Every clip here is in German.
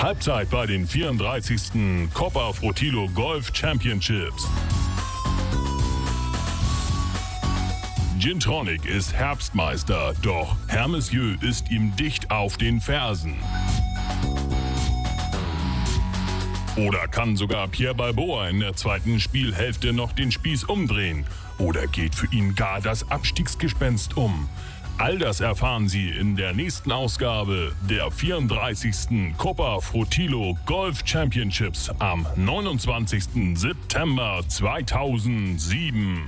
Halbzeit bei den 34. Coppa Frutilo Golf Championships. Gin Tonic ist Herbstmeister, doch Herr Monsieur ist ihm dicht auf den Fersen. Oder kann sogar Pierre Balboa in der zweiten Spielhälfte noch den Spieß umdrehen? Oder geht für ihn gar das Abstiegsgespenst um? All das erfahren Sie in der nächsten Ausgabe der 34. Coppa Frutilo Golf Championships am 29. September 2007.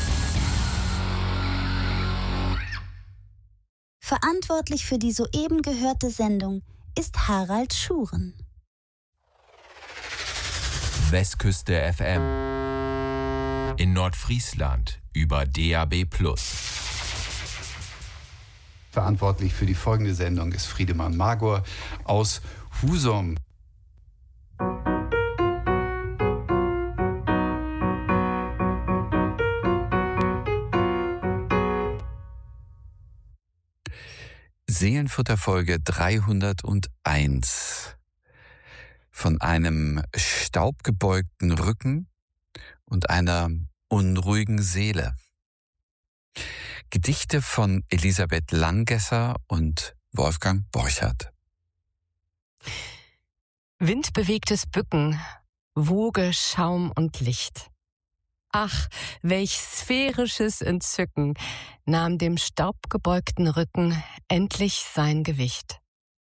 Verantwortlich für die soeben gehörte Sendung ist Harald Schuren. Westküste FM. In Nordfriesland über DAB+. Verantwortlich für die folgende Sendung ist Friedemann Magor aus Husum. Seelenfutter Folge 301. Von einem staubgebeugten Rücken und einer unruhigen Seele. Gedichte von Elisabeth Langesser und Wolfgang Borchardt. Windbewegtes Bücken, Woge, Schaum und Licht. Ach, welch sphärisches Entzücken nahm dem staubgebeugten Rücken endlich sein Gewicht.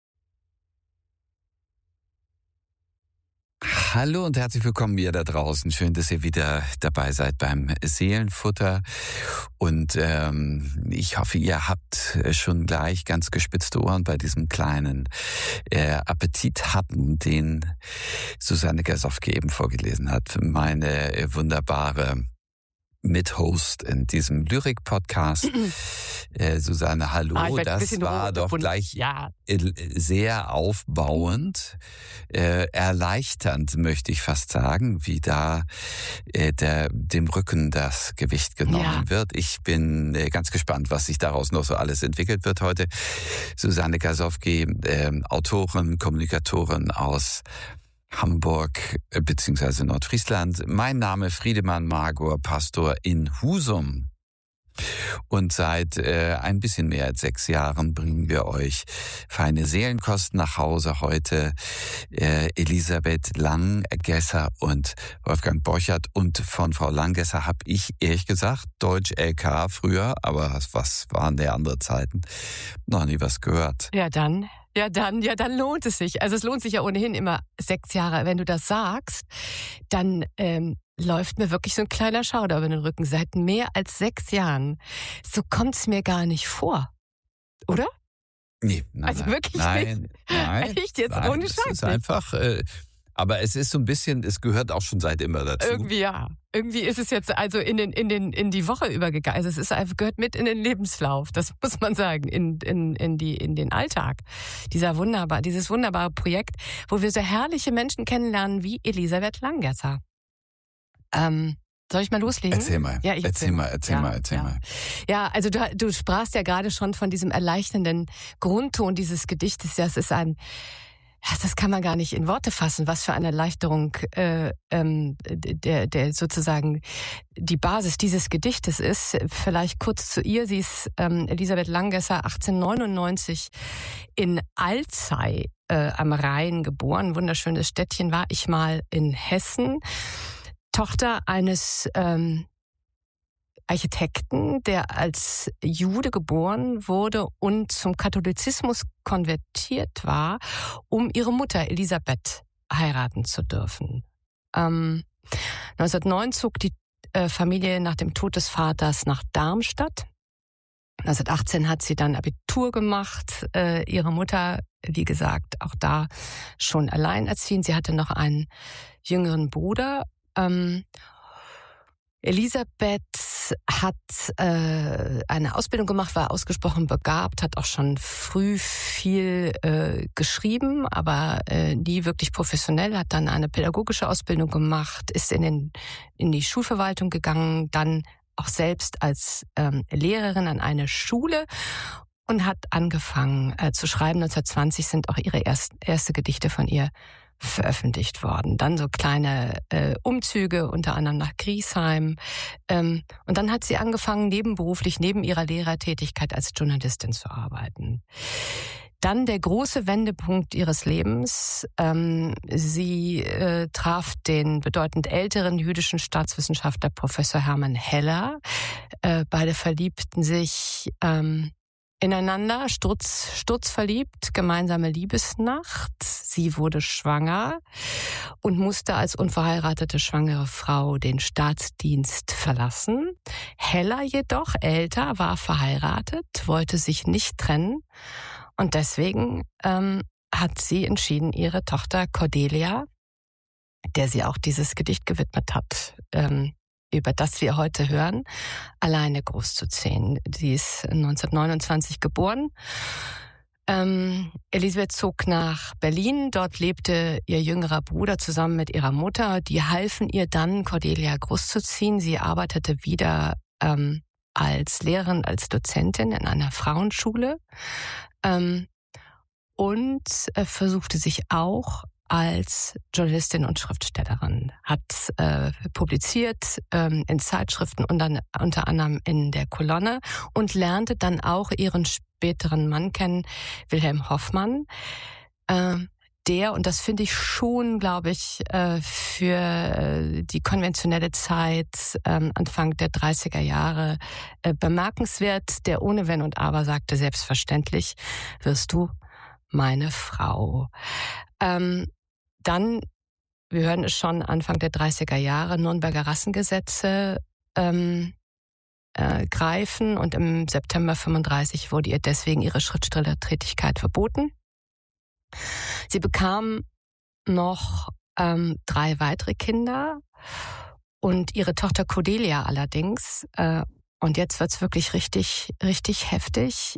Hallo und herzlich willkommen ihr da draußen. Schön, dass ihr wieder dabei seid beim Seelenfutter. Und ich hoffe, ihr habt schon gleich ganz gespitzte Ohren bei diesem kleinen Appetithappen, den Susanne Gasowski eben vorgelesen hat. Meine wunderbare Mithost in diesem Lyrik-Podcast. Susanne, hallo. Das war doch gleich sehr aufbauend, erleichternd, möchte ich fast sagen, wie da dem Rücken das Gewicht genommen wird. Ich bin ganz gespannt, was sich daraus noch so alles entwickelt wird heute. Susanne Gasowski, Autorin, Kommunikatorin aus Hamburg bzw. Nordfriesland. Mein Name Friedemann Magor, Pastor in Husum. Und seit ein bisschen mehr als 6 Jahren bringen wir euch feine Seelenkost nach Hause. Heute Elisabeth Langesser und Wolfgang Borchardt. Und von Frau Langesser habe ich, ehrlich gesagt, Deutsch LK früher, aber was waren der andere Zeiten, noch nie was gehört. Ja, dann lohnt es sich. Also es lohnt sich ja ohnehin immer 6 Jahre. Wenn du das sagst, dann läuft mir wirklich so ein kleiner Schauder über den Rücken. Seit mehr als 6 Jahren. So kommt es mir gar nicht vor. Oder? Nee, also wirklich nein. Echt jetzt nein, ohne Scheiß. Es ist einfach, aber es ist so ein bisschen, es gehört auch schon seit immer dazu. Irgendwie ja. Irgendwie ist es jetzt also in die Woche übergegangen. Also es ist einfach, gehört mit in den Lebenslauf. Das muss man sagen, in den Alltag. Dieses wunderbare Projekt, wo wir so herrliche Menschen kennenlernen wie Elisabeth Langesser. Soll ich mal loslegen? Erzähl mal. Ja, erzähl mal. Ja, also du sprachst ja gerade schon von diesem erleichternden Grundton dieses Gedichtes. Ja, das kann man gar nicht in Worte fassen, was für eine Erleichterung der sozusagen die Basis dieses Gedichtes ist. Vielleicht kurz zu ihr. Sie ist Elisabeth Langesser, 1899 in Alzey am Rhein geboren. Wunderschönes Städtchen, war ich mal in Hessen. Tochter eines Architekten, der als Jude geboren wurde und zum Katholizismus konvertiert war, um ihre Mutter Elisabeth heiraten zu dürfen. 1909 zog die Familie nach dem Tod des Vaters nach Darmstadt. 1918 hat sie dann Abitur gemacht. Ihre Mutter, wie gesagt, auch da schon alleinerziehend. Sie hatte noch einen jüngeren Bruder. Elisabeth hat eine Ausbildung gemacht, war ausgesprochen begabt, hat auch schon früh viel geschrieben, aber nie wirklich professionell, hat dann eine pädagogische Ausbildung gemacht, ist in die Schulverwaltung gegangen, dann auch selbst als Lehrerin an eine Schule und hat angefangen zu schreiben. 1920 sind auch ihre erste Gedichte von ihr veröffentlicht worden. Dann so kleine Umzüge, unter anderem nach Griesheim. Und dann hat sie angefangen, nebenberuflich, neben ihrer Lehrertätigkeit als Journalistin zu arbeiten. Dann der große Wendepunkt ihres Lebens. Sie traf den bedeutend älteren jüdischen Staatswissenschaftler Professor Hermann Heller. Beide verliebten sich ineinander, sturzverliebt, gemeinsame Liebesnacht. Sie wurde schwanger und musste als unverheiratete schwangere Frau den Staatsdienst verlassen. Heller jedoch, älter, war verheiratet, wollte sich nicht trennen und deswegen hat sie entschieden, ihre Tochter Cordelia, der sie auch dieses Gedicht gewidmet hat, über das wir heute hören, alleine großzuziehen. Sie ist 1929 geboren. Elisabeth zog nach Berlin. Dort lebte ihr jüngerer Bruder zusammen mit ihrer Mutter. Die halfen ihr dann, Cordelia großzuziehen. Sie arbeitete wieder als Lehrerin, als Dozentin in einer Frauenschule und versuchte sich auch als Journalistin und Schriftstellerin, hat publiziert in Zeitschriften und dann unter anderem in der Kolonne und lernte dann auch ihren späteren Mann kennen, Wilhelm Hoffmann, der, und das finde ich schon, glaube ich, für die konventionelle Zeit Anfang der 30er Jahre bemerkenswert, der ohne Wenn und Aber sagte, selbstverständlich wirst du meine Frau. Dann, wir hören es schon, Anfang der 30er Jahre, Nürnberger Rassengesetze greifen und im September 35 wurde ihr deswegen ihre Schriftstellertätigkeit verboten. Sie bekam noch 3 weitere Kinder und ihre Tochter Cordelia allerdings, und jetzt wird's wirklich richtig, richtig heftig,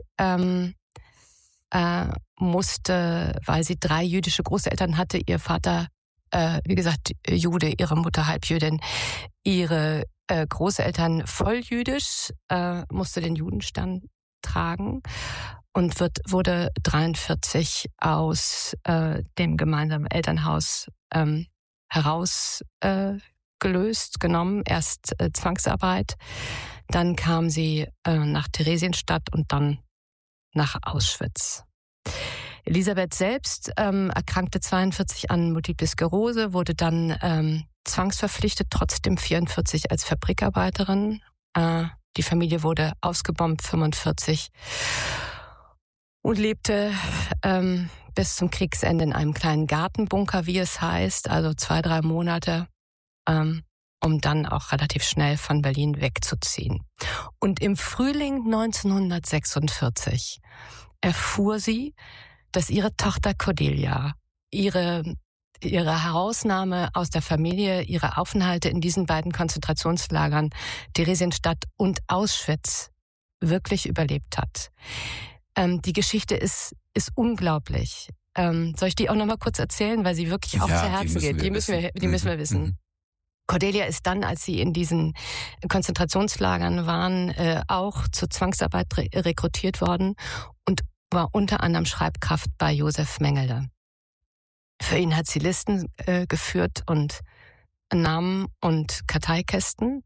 musste, weil sie 3 jüdische Großeltern hatte, ihr Vater, wie gesagt, Jude, ihre Mutter Halbjüdin, ihre Großeltern volljüdisch, musste den Judenstand tragen und wurde 43 aus dem gemeinsamen Elternhaus herausgelöst, genommen, erst Zwangsarbeit, dann kam sie nach Theresienstadt und dann nach Auschwitz. Elisabeth selbst erkrankte 42 an Multiple Sklerose, wurde dann zwangsverpflichtet, trotzdem 44 als Fabrikarbeiterin. Die Familie wurde ausgebombt, 45, und lebte bis zum Kriegsende in einem kleinen Gartenbunker, wie es heißt, also 2-3 Monate, um dann auch relativ schnell von Berlin wegzuziehen. Und im Frühling 1946 erfuhr sie, dass ihre Tochter Cordelia ihre Herausnahme aus der Familie, ihre Aufenthalte in diesen beiden Konzentrationslagern, Theresienstadt und Auschwitz, wirklich überlebt hat. Die Geschichte ist unglaublich. Soll ich die auch noch mal kurz erzählen, weil sie wirklich auch zu Herzen geht? Die müssen wir wissen. Mhm. Cordelia ist dann, als sie in diesen Konzentrationslagern waren, auch zur Zwangsarbeit rekrutiert worden und war unter anderem Schreibkraft bei Josef Mengele. Für ihn hat sie Listen geführt und Namen und Karteikästen.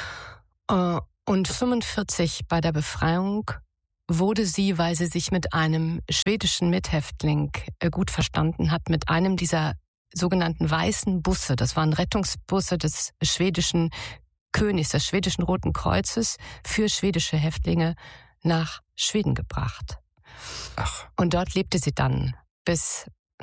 Und 45 bei der Befreiung wurde sie, weil sie sich mit einem schwedischen Mithäftling gut verstanden hat, mit einem dieser sogenannten weißen Busse, das waren Rettungsbusse des schwedischen Königs, des schwedischen Roten Kreuzes, für schwedische Häftlinge nach Schweden gebracht. Ach. Und dort lebte sie dann bis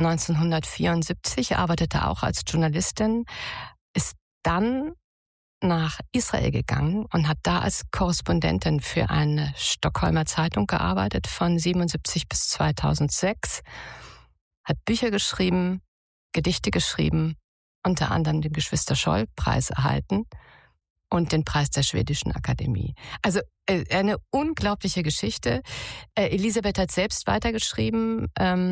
1974, arbeitete auch als Journalistin, ist dann nach Israel gegangen und hat da als Korrespondentin für eine Stockholmer Zeitung gearbeitet von 1977 bis 2006, hat Bücher geschrieben, Gedichte geschrieben, unter anderem den Geschwister-Scholl-Preis erhalten und den Preis der Schwedischen Akademie. Also eine unglaubliche Geschichte. Elisabeth hat selbst weitergeschrieben,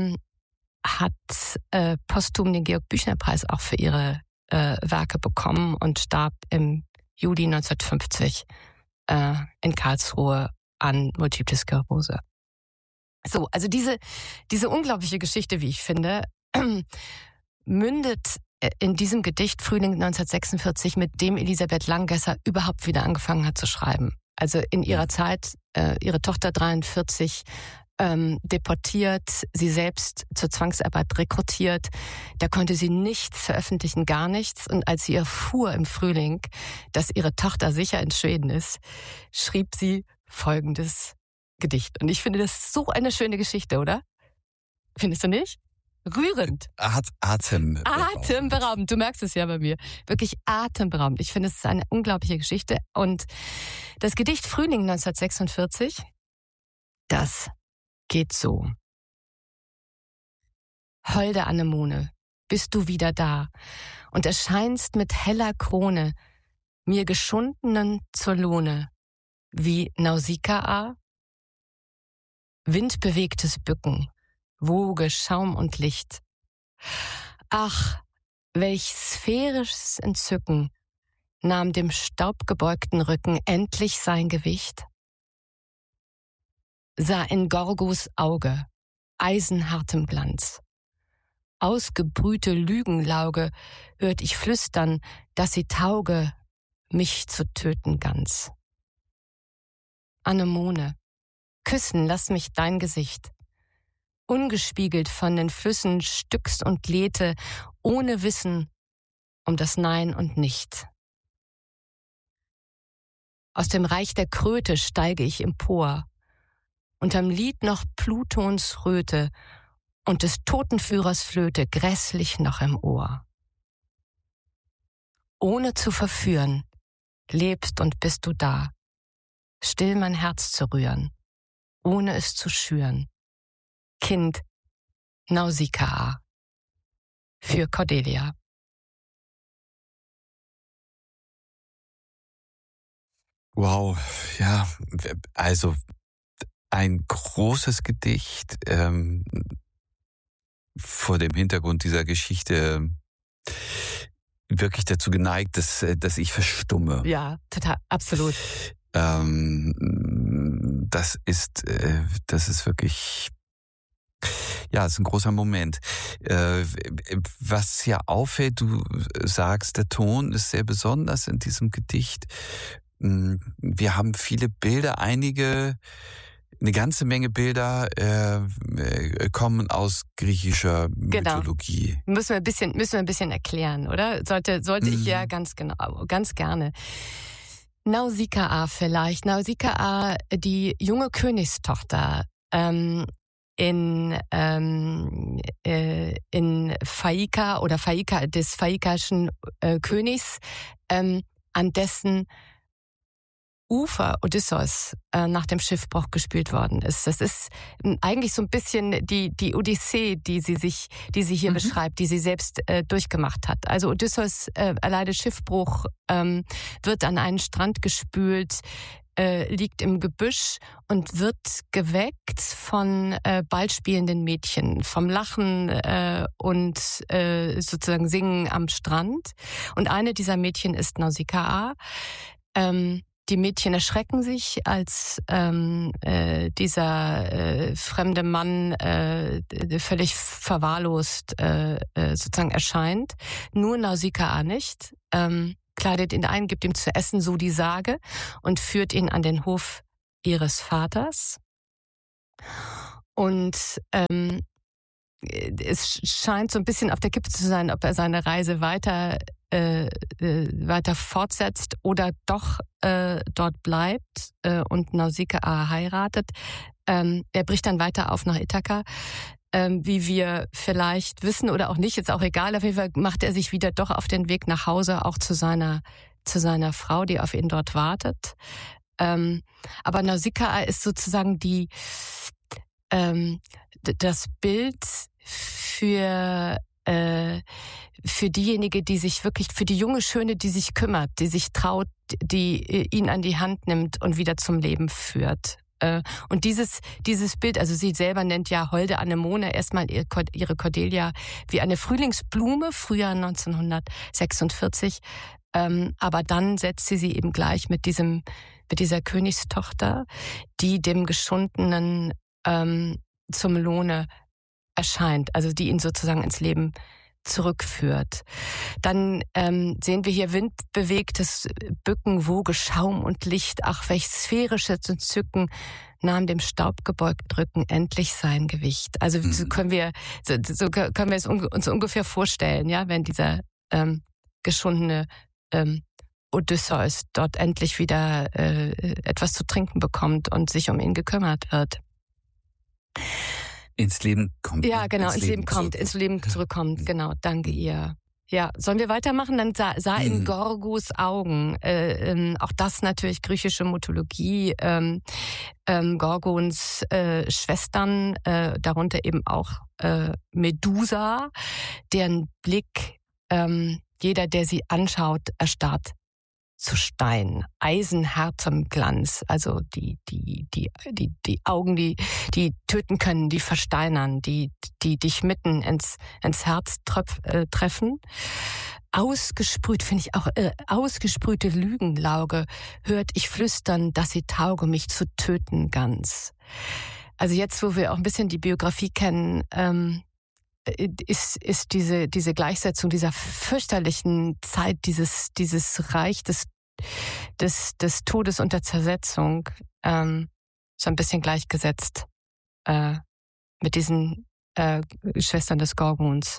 hat posthum den Georg-Büchner-Preis auch für ihre Werke bekommen und starb im Juli 1950 in Karlsruhe an Multiple Sklerose. So, also diese unglaubliche Geschichte, wie ich finde, mündet in diesem Gedicht Frühling 1946, mit dem Elisabeth Langesser überhaupt wieder angefangen hat zu schreiben. Also in ihrer Zeit, ihre Tochter 43, deportiert, sie selbst zur Zwangsarbeit rekrutiert. Da konnte sie nichts veröffentlichen, gar nichts. Und als sie erfuhr im Frühling, dass ihre Tochter sicher in Schweden ist, schrieb sie folgendes Gedicht. Und ich finde das so eine schöne Geschichte, oder? Findest du nicht? Rührend. Atemberaubend. Atemberaubend. Du merkst es ja bei mir. Wirklich atemberaubend. Ich finde, es ist eine unglaubliche Geschichte. Und das Gedicht Frühling 1946, das geht so. Holde Anemone, bist du wieder da und erscheinst mit heller Krone, mir Geschundenen zur Lohne, wie Nausikaa? Windbewegtes Bücken, Woge, Schaum und Licht. Ach, welch sphärisches Entzücken nahm dem staubgebeugten Rücken endlich sein Gewicht. Sah in Gorgos Auge, eisenhartem Glanz. Ausgebrühte Lügenlauge hört ich flüstern, dass sie tauge, mich zu töten ganz. Anemone, küssen lass mich dein Gesicht. Ungespiegelt von den Flüssen stückst und Lethe, ohne Wissen um das Nein und Nicht. Aus dem Reich der Kröte steige ich empor, unterm Lied noch Plutons Röte und des Totenführers Flöte grässlich noch im Ohr. Ohne zu verführen, lebst und bist du da, still mein Herz zu rühren, ohne es zu schüren. Kind Nausikaa für Cordelia. Wow, ja, also ein großes Gedicht, vor dem Hintergrund dieser Geschichte wirklich dazu geneigt, dass ich verstumme. Ja, total, absolut. Das ist wirklich, ja, es ist ein großer Moment. Was ja auffällt, du sagst, der Ton ist sehr besonders in diesem Gedicht. Wir haben viele Bilder, eine ganze Menge Bilder kommen aus griechischer Mythologie. Müssen wir ein bisschen erklären, oder? Sollte ich ja ganz gerne. Nausikaa vielleicht. Nausikaa, die junge Königstochter in Phaika oder Phaika des phaikischen Königs, an dessen Ufer Odysseus nach dem Schiffbruch gespült worden ist. Das ist eigentlich so ein bisschen die Odyssee, die sie hier beschreibt, die sie selbst durchgemacht hat. Also Odysseus erleidet Schiffbruch, wird an einen Strand gespült, liegt im Gebüsch und wird geweckt von bald spielenden Mädchen, vom Lachen und sozusagen Singen am Strand. Und eine dieser Mädchen ist Nausikaa. Die Mädchen erschrecken sich, als dieser fremde Mann völlig verwahrlost sozusagen erscheint. Nur Nausikaa nicht. Kleidet ihn ein, gibt ihm zu essen, so die Sage, und führt ihn an den Hof ihres Vaters. Und es scheint so ein bisschen auf der Kippe zu sein, ob er seine Reise weiter fortsetzt oder doch dort bleibt und Nausikaa heiratet. Er bricht dann weiter auf nach Ithaka. Wie wir vielleicht wissen oder auch nicht, ist auch egal. Auf jeden Fall macht er sich wieder doch auf den Weg nach Hause, auch zu seiner Frau, die auf ihn dort wartet. Aber Nausikaa ist sozusagen das Bild für diejenige, die sich wirklich, für die junge Schöne, die sich kümmert, die sich traut, die ihn an die Hand nimmt und wieder zum Leben führt. Und dieses Bild, also sie selber nennt ja holde Anemone erstmal ihre Cordelia wie eine Frühlingsblume, Frühjahr 1946. Aber dann setzt sie eben gleich mit dieser Königstochter, die dem geschundenen zum Lohne erscheint, also die ihn sozusagen ins Leben zurückführt. Dann sehen wir hier windbewegtes Bücken, Woge, Schaum und Licht. Ach, welch sphärisches Entzücken nahm dem staubgebeugten Rücken endlich sein Gewicht. Also so können wir es uns ungefähr vorstellen, ja, wenn dieser geschundene Odysseus dort endlich wieder etwas zu trinken bekommt und sich um ihn gekümmert wird. Ins Leben kommt. Ja, genau, ins Leben zurückkommt. Genau, danke ihr. Ja, sollen wir weitermachen? Dann sah in Gorgos Augen, auch das natürlich griechische Mythologie, Gorgons Schwestern, darunter eben auch Medusa, deren Blick jeder, der sie anschaut, erstarrt zu Stein, eisenhartem Glanz, also die Augen, die töten können, die versteinern, die dich mitten ins Herz treffen. Ausgesprüht, finde ich auch, ausgesprühte Lügenlauge hört ich flüstern, dass sie tauge, mich zu töten ganz. Also jetzt, wo wir auch ein bisschen die Biografie kennen, ist diese Gleichsetzung dieser fürchterlichen Zeit, dieses Reich des Todes und der Zersetzung so ein bisschen gleichgesetzt mit diesen Schwestern des Gorgons.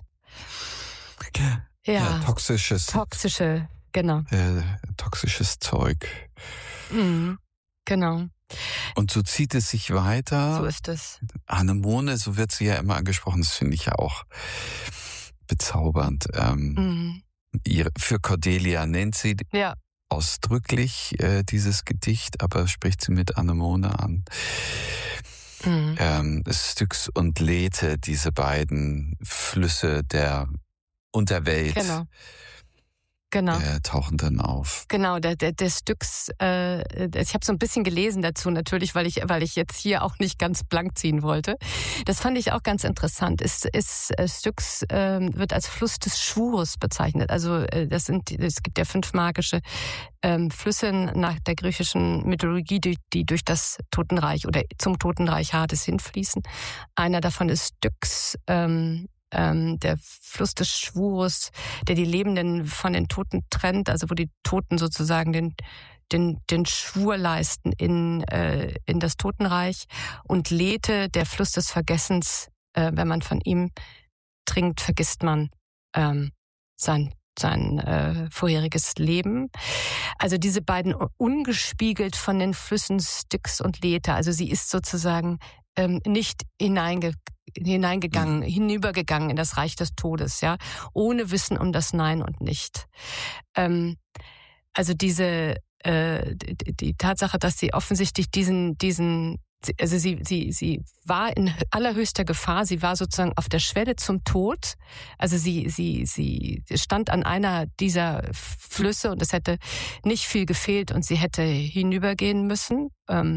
Ja, toxische, genau. Toxisches Zeug. Mhm, genau. Und so zieht es sich weiter. So ist es. Anemone, so wird sie ja immer angesprochen, das finde ich ja auch bezaubernd. Für Cordelia nennt sie ausdrücklich dieses Gedicht, aber spricht sie mit Anemone an. Styx und Lethe, diese beiden Flüsse der Unterwelt. Genau. Tauchen dann auf. Genau, der Styx, ich habe so ein bisschen gelesen dazu natürlich, weil ich jetzt hier auch nicht ganz blank ziehen wollte. Das fand ich auch ganz interessant. Styx wird als Fluss des Schwurs bezeichnet. Also es gibt ja 5 magische Flüsse nach der griechischen Mythologie, die durch das Totenreich oder zum Totenreich Hades hinfließen. Einer davon ist Styx, der Fluss des Schwurs, der die Lebenden von den Toten trennt, also wo die Toten sozusagen den Schwur leisten in das Totenreich. Und Lethe, der Fluss des Vergessens, wenn man von ihm trinkt, vergisst man sein vorheriges Leben. Also diese beiden ungespiegelt von den Flüssen Styx und Lethe. Also sie ist sozusagen nicht hinübergegangen in das Reich des Todes, ja, ohne Wissen um das Nein und Nicht. Also die Tatsache, dass sie offensichtlich also sie war in allerhöchster Gefahr, sie war sozusagen auf der Schwelle zum Tod, also sie stand an einer dieser Flüsse und es hätte nicht viel gefehlt und sie hätte hinübergehen müssen,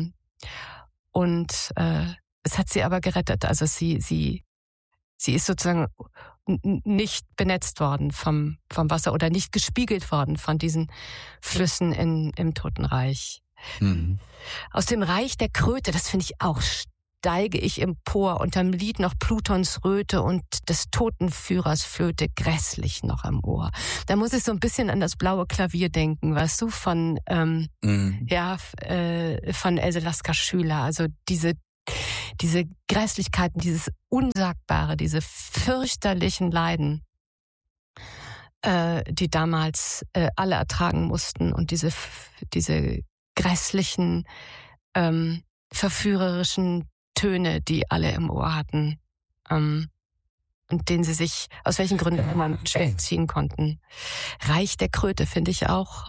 und es hat sie aber gerettet. Also sie ist sozusagen nicht benetzt worden vom Wasser oder nicht gespiegelt worden von diesen Flüssen im Totenreich. Aus dem Reich der Kröte, das finde ich auch, steige ich empor, unterm Lied noch Plutons Röte und des Totenführers Flöte grässlich noch am Ohr. Da muss ich so ein bisschen an das blaue Klavier denken, weißt du, von Else Lasker Schüler. Also diese Grässlichkeiten, dieses Unsagbare, diese fürchterlichen Leiden, die damals alle ertragen mussten und diese grässlichen, verführerischen Töne, die alle im Ohr hatten, und denen sie sich aus welchen Gründen immer schwer ziehen konnten. Reich der Kröte finde ich auch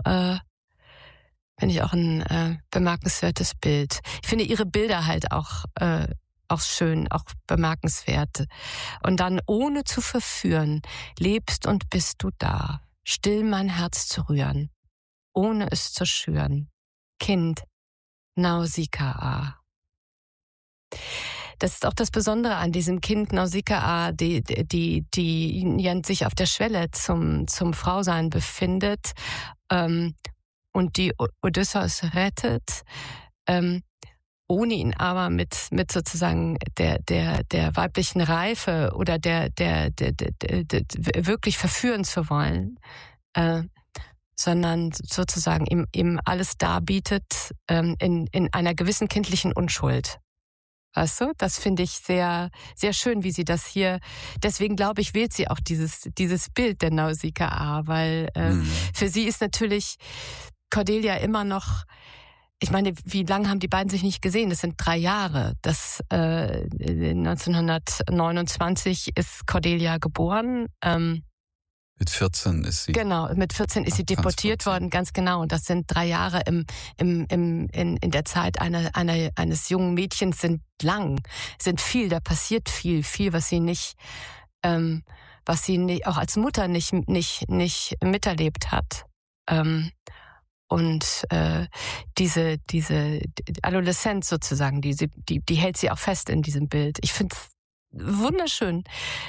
ein bemerkenswertes Bild. Ich finde ihre Bilder halt auch schön, auch bemerkenswert. Und dann, ohne zu verführen, lebst und bist du da, still mein Herz zu rühren, ohne es zu schüren. Kind, Nausikaa. Das ist auch das Besondere an diesem Kind Nausikaa, die sich auf der Schwelle zum Frausein befindet, und die Odysseus rettet, ohne ihn aber mit sozusagen der weiblichen Reife oder der wirklich verführen zu wollen, sondern sozusagen ihm alles darbietet in einer gewissen kindlichen Unschuld. Weißt du, das finde ich sehr, sehr schön, wie sie das hier, deswegen glaube ich, wählt sie auch dieses Bild der Nausikaa, weil für sie ist natürlich Cordelia immer noch, ich meine, wie lange haben die beiden sich nicht gesehen? Das sind 3 Jahre. 1929 ist Cordelia geboren. Mit 14 ist sie. Genau, mit 14 ist sie deportiert worden, ganz genau. Und das sind 3 Jahre in der Zeit eines jungen Mädchens sind lang, sind viel, da passiert viel, was sie nicht, auch als Mutter nicht miterlebt hat. Und diese Adoleszenz sozusagen, die hält sie auch fest in diesem Bild. Ich finde es wunderschön.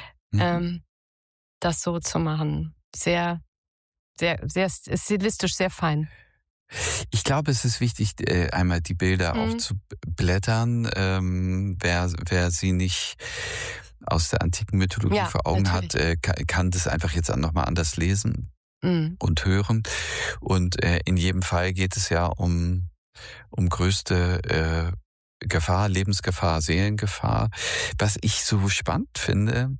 Das so zu machen. Sehr, sehr, sehr stilistisch, sehr fein. Ich glaube, es ist wichtig, einmal die Bilder auch zu blättern. Wer sie nicht aus der antiken Mythologie vor Augen hat, kann das einfach jetzt nochmal anders lesen und hören. Und in jedem Fall geht es ja um größte Gefahr, Lebensgefahr, Seelengefahr. Was ich so spannend finde,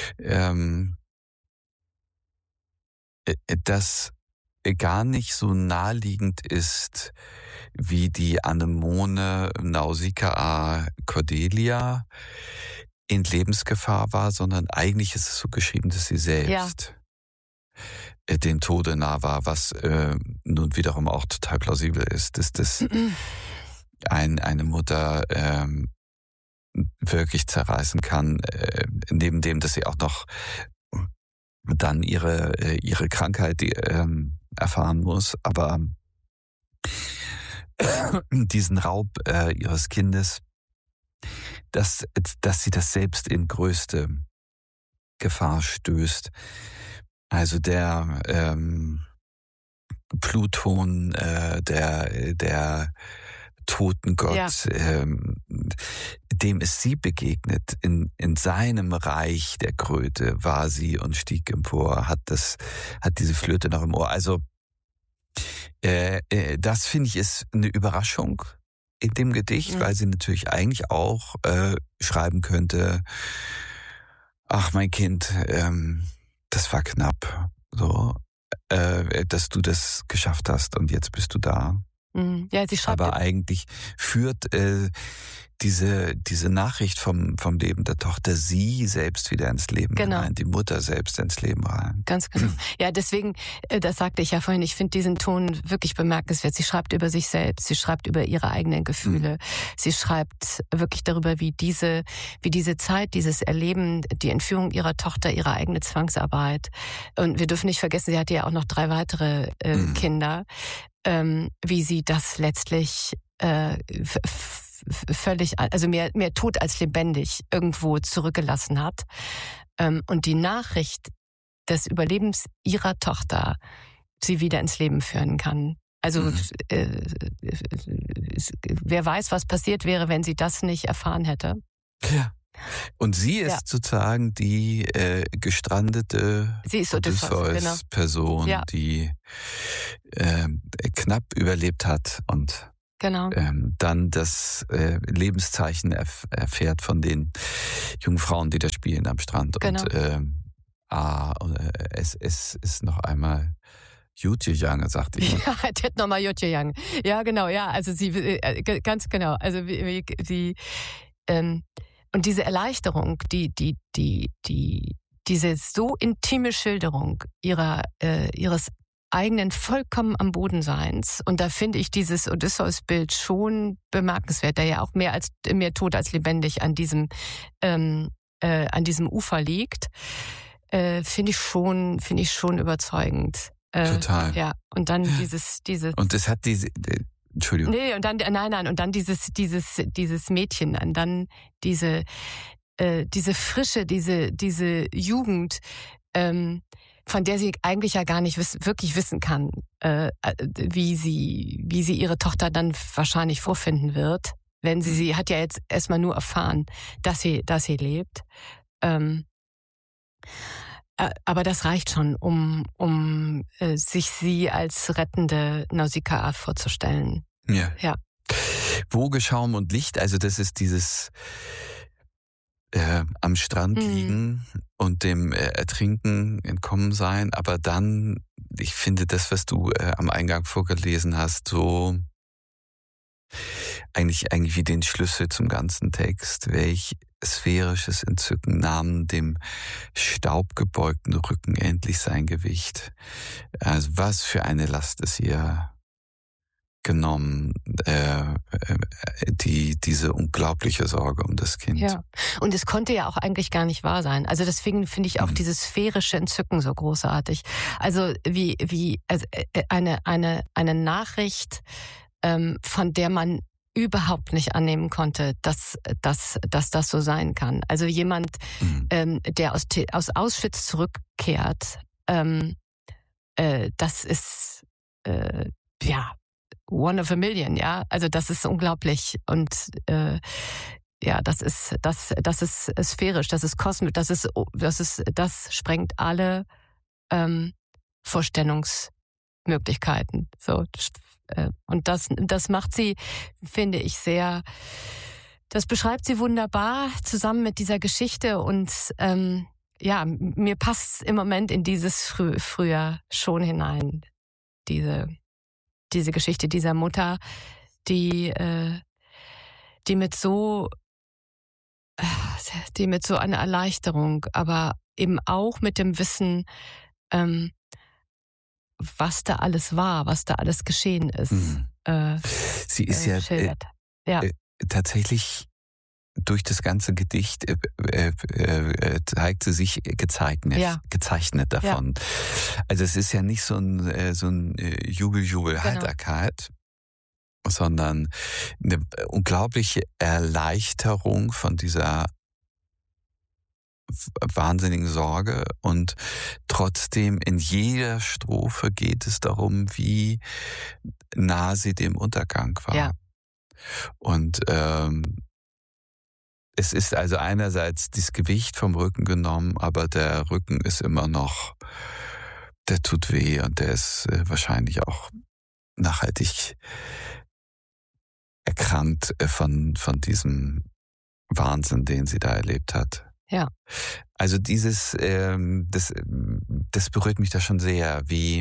dass gar nicht so naheliegend ist, wie die Anemone Nausikaa Cordelia in Lebensgefahr war, sondern eigentlich ist es so geschrieben, dass sie selbst dem Tode nah war, was nun wiederum auch total plausibel ist, dass das eine Mutter wirklich zerreißen kann, neben dem, dass sie auch noch dann ihre Krankheit erfahren muss, aber diesen Raub ihres Kindes, dass sie das selbst in größte Gefahr stößt. Also der Pluton, der Totengott, dem ist sie begegnet. In seinem Reich der Kröte war sie und stieg empor, hat diese Flöte noch im Ohr. Also das finde ich ist eine Überraschung in dem Gedicht, weil sie natürlich eigentlich auch schreiben könnte, ach mein Kind, das war knapp, so, dass du das geschafft hast und jetzt bist du da. Ja, sie schreibt. Aber eigentlich führt diese Nachricht vom Leben der Tochter sie selbst wieder ins Leben rein, die Mutter selbst ins Leben rein. Ganz genau. Ja, deswegen, das sagte ich ja vorhin, ich finde diesen Ton wirklich bemerkenswert. Sie schreibt über sich selbst, sie schreibt über ihre eigenen Gefühle, sie schreibt wirklich darüber, wie diese Zeit, dieses Erleben, die Entführung ihrer Tochter, ihre eigene Zwangsarbeit. Und wir dürfen nicht vergessen, sie hatte ja auch noch 3 weitere Kinder, wie sie das letztlich völlig, also mehr tot als lebendig irgendwo zurückgelassen hat. Und die Nachricht des Überlebens ihrer Tochter sie wieder ins Leben führen kann. Also wer weiß, was passiert wäre, wenn sie das nicht erfahren hätte. Ja. Und sie ist sozusagen die gestrandete Odysseus-Person, die knapp überlebt hat und dann das Lebenszeichen erfährt von den jungen Frauen, die da spielen am Strand. Genau. Und es ist noch einmal Jutjejange, sagte ich. Ja, das hätte nochmal Jutjejange. Ja, genau, ja, also sie, ganz genau, also sie, und diese Erleichterung, diese so intime Schilderung ihres eigenen vollkommen am Boden Seins. Und da finde ich dieses Odysseus-Bild schon bemerkenswert, der ja auch mehr tot als lebendig an diesem Ufer liegt. Finde ich schon überzeugend. Total. Ja. Und dann dieses. Und es hat diese. Entschuldigung. Nee, und dann, nein, und dann dieses Mädchen, und dann diese Frische, diese Jugend, von der sie eigentlich ja gar nicht wirklich wissen kann, wie sie ihre Tochter dann wahrscheinlich vorfinden wird. Wenn sie hat ja jetzt erstmal nur erfahren, dass sie lebt. Aber das reicht schon, um sich sie als rettende Nausikaa vorzustellen. Ja. Woge, Schaum und Licht, also das ist dieses am Strand liegen und dem Ertrinken entkommen sein. Aber dann, ich finde das, was du am Eingang vorgelesen hast, so eigentlich wie den Schlüssel zum ganzen Text. Welch sphärisches Entzücken nahm dem staubgebeugten Rücken endlich sein Gewicht. Also was für eine Last ist ihr genommen, diese unglaubliche Sorge um das Kind. Ja, und es konnte ja auch eigentlich gar nicht wahr sein. Also deswegen finde ich auch dieses sphärische Entzücken so großartig. Also wie eine Nachricht, von der man überhaupt nicht annehmen konnte, dass das so sein kann. Also jemand, der aus Auschwitz zurückkehrt, das ist one of a million, ja. Also das ist unglaublich und das ist sphärisch, das ist kosmisch, das sprengt alle Vorstellungsmöglichkeiten. So. Und das macht sie, finde ich, sehr, das beschreibt sie wunderbar zusammen mit dieser Geschichte und mir passt im Moment in dieses Frühjahr schon hinein, diese Geschichte dieser Mutter, die mit so einer Erleichterung, aber eben auch mit dem Wissen, was da alles war, was da alles geschehen ist. Sie ist schildert. Tatsächlich durch das ganze Gedicht zeigt sie sich gezeichnet davon. Ja. Also es ist ja nicht so ein Jubel, Heiterkeit, sondern eine unglaubliche Erleichterung von dieser wahnsinnigen Sorge und trotzdem in jeder Strophe geht es darum, wie nah sie dem Untergang war. Ja. Und es ist also einerseits das Gewicht vom Rücken genommen, aber der Rücken ist immer noch, der tut weh und der ist wahrscheinlich auch nachhaltig erkrankt von diesem Wahnsinn, den sie da erlebt hat. Ja. Also das berührt mich da schon sehr, wie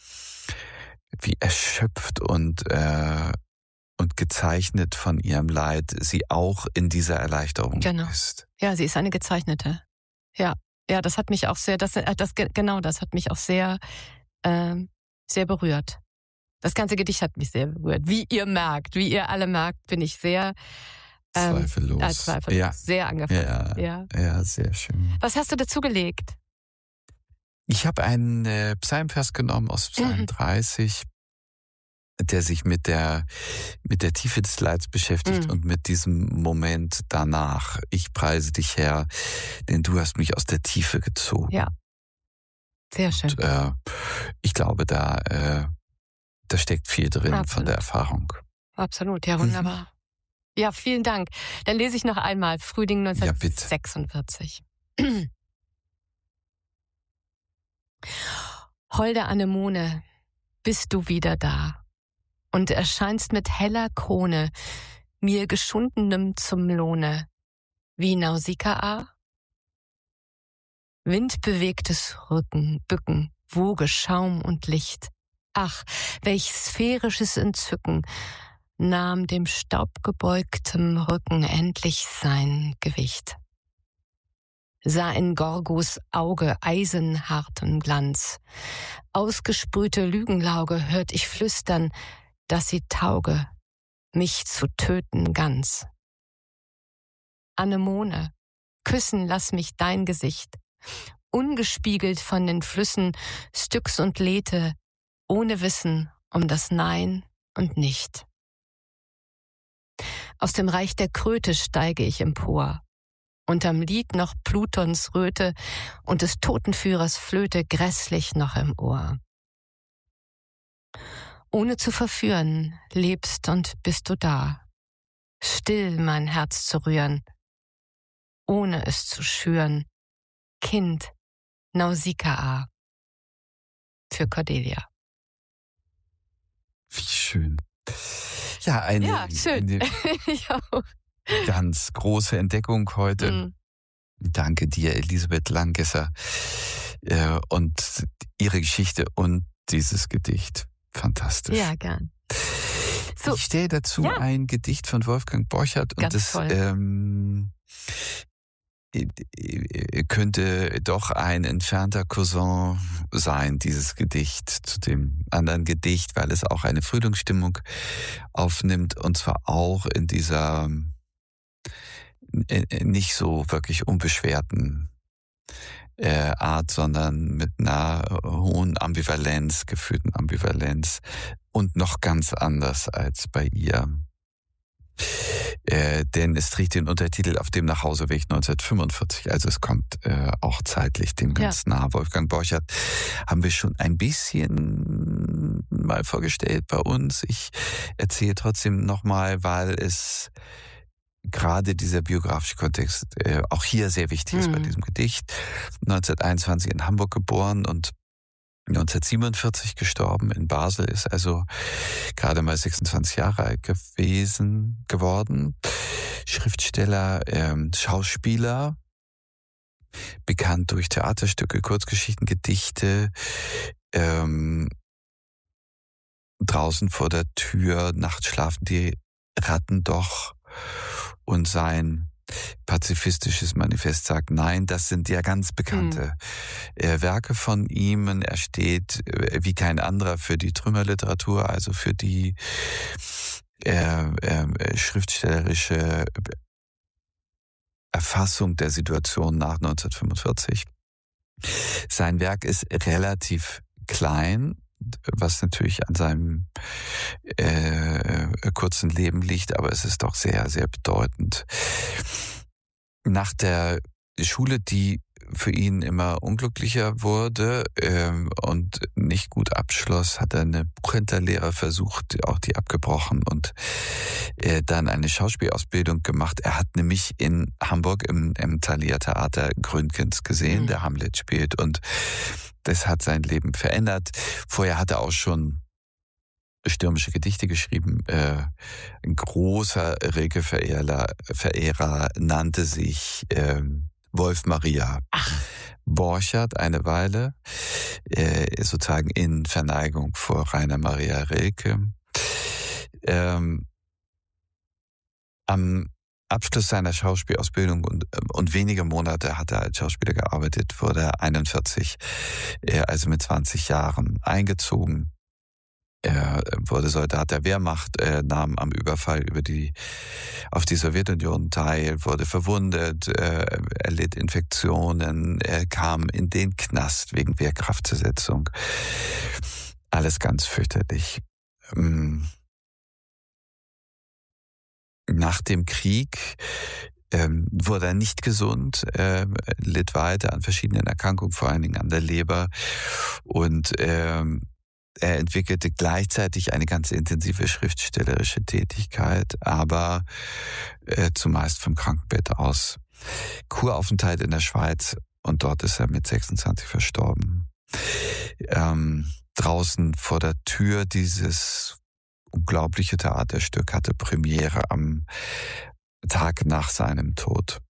erschöpft und gezeichnet von ihrem Leid sie auch in dieser Erleichterung ist. Ja, sie ist eine Gezeichnete. Ja, das hat mich auch sehr, das hat mich auch sehr, sehr berührt. Das ganze Gedicht hat mich sehr berührt. Wie ihr alle merkt, bin ich sehr zweifellos. Ja. Sehr angefasst. Ja, sehr schön. Was hast du dazu gelegt? Ich habe einen Psalmvers genommen aus Psalm 30, der sich mit der Tiefe des Leids beschäftigt und mit diesem Moment danach. Ich preise dich, Herr, denn du hast mich aus der Tiefe gezogen. Ja, sehr schön. Und, ich glaube, da steckt viel drin von der Erfahrung. Absolut, ja, wunderbar. Ja, vielen Dank. Dann lese ich noch einmal Frühling 1946. Ja, Holde Anemone, bist du wieder da und erscheinst mit heller Krone, mir Geschundenem zum Lohne, wie Nausikaa? Windbewegtes Bücken, Woge, Schaum und Licht. Ach, welch sphärisches Entzücken nahm dem staubgebeugtem Rücken endlich sein Gewicht. Sah in Gorgos Auge eisenharten Glanz. Ausgesprühte Lügenlauge hört ich flüstern, dass sie tauge, mich zu töten ganz. Anemone, küssen lass mich dein Gesicht, ungespiegelt von den Flüssen Styx und Lethe, ohne Wissen um das Nein und Nicht. Aus dem Reich der Kröte steige ich empor, unterm Lied noch Plutons Röte und des Totenführers Flöte grässlich noch im Ohr. Ohne zu verführen, lebst und bist du da. still mein Herz zu rühren, ohne es zu schüren. Kind, Nausikaa. Für Cordelia. Wie schön. Ja, eine ganz große Entdeckung heute. Mhm. Danke dir, Elisabeth Langesser, und ihre Geschichte und dieses Gedicht. Fantastisch. Ja, gern. So, ich stelle dazu ein Gedicht von Wolfgang Borchert und das könnte doch ein entfernter Cousin sein, dieses Gedicht, zu dem anderen Gedicht, weil es auch eine Frühlingsstimmung aufnimmt und zwar auch in dieser nicht so wirklich unbeschwerten Art, sondern mit einer hohen Ambivalenz, gefühlten Ambivalenz und noch ganz anders als bei ihr. Denn es trägt den Untertitel Auf dem Nachhauseweg 1945, also es kommt auch zeitlich dem ganz nah. Wolfgang Borchert haben wir schon ein bisschen mal vorgestellt bei uns. Ich erzähle trotzdem nochmal, weil es gerade dieser biografische Kontext auch hier sehr wichtig ist bei diesem Gedicht. 1921 in Hamburg geboren und 1947 gestorben in Basel, ist also gerade mal 26 Jahre alt geworden. Schriftsteller, Schauspieler, bekannt durch Theaterstücke, Kurzgeschichten, Gedichte, draußen vor der Tür, nachts schlafen die Ratten doch und sein pazifistisches Manifest sagt Nein, das sind ja ganz bekannte Werke von ihm. Er steht wie kein anderer für die Trümmerliteratur, also für die schriftstellerische Erfassung der Situation nach 1945. Sein Werk ist relativ klein, was natürlich an seinem kurzen Leben liegt, aber es ist doch sehr, sehr bedeutend. Nach der Schule, die für ihn immer unglücklicher wurde und nicht gut abschloss, hat er eine Buchhändlerlehre versucht, auch die abgebrochen und dann eine Schauspielausbildung gemacht. Er hat nämlich in Hamburg im Thalia Theater Gründgens gesehen, der Hamlet spielt, und das hat sein Leben verändert. Vorher hat er auch schon stürmische Gedichte geschrieben. Ein großer Rilke-Verehrer nannte sich Wolf Maria Borchert eine Weile, sozusagen in Verneigung vor Rainer Maria Rilke. Am Abschluss seiner Schauspielausbildung und wenige Monate hat er als Schauspieler gearbeitet, wurde er 41, also mit 20 Jahren eingezogen. Er wurde Soldat der Wehrmacht, nahm am Überfall auf die Sowjetunion teil, wurde verwundet, erlitt Infektionen, er kam in den Knast wegen Wehrkraftzersetzung. Alles ganz fürchterlich. Nach dem Krieg wurde er nicht gesund, litt weiter an verschiedenen Erkrankungen, vor allen Dingen an der Leber, und er entwickelte gleichzeitig eine ganz intensive schriftstellerische Tätigkeit, aber zumeist vom Krankenbett aus. Kuraufenthalt in der Schweiz, und dort ist er mit 26 verstorben. Draußen vor der Tür, dieses unglaubliche Theaterstück hatte Premiere am Tag nach seinem Tod.